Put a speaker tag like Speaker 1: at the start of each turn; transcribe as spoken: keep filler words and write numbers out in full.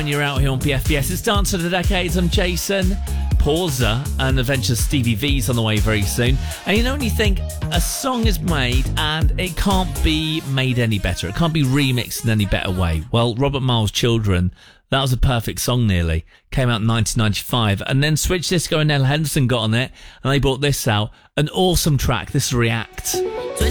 Speaker 1: when you're out here on P F P S. It's Dance of the Decades. I'm Jason. Pauser and Adventures Stevie V's on the way very soon. And you know when you think a song is made and it can't be made any better, it can't be remixed in any better way. Well, Robert Miles' Children, that was a perfect song nearly. Came out in nineteen ninety-five. And then Switch Disco and Nell Henderson got on it and they brought this out. An awesome track. This is React.